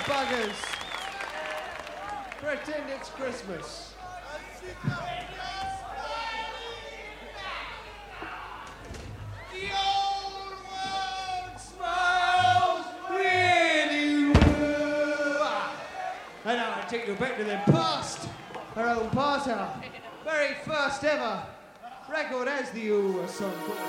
buggers. Pretend it's Christmas. The old world smiles really well. And now I take you back to the past. Our own past, our very first ever record as the song.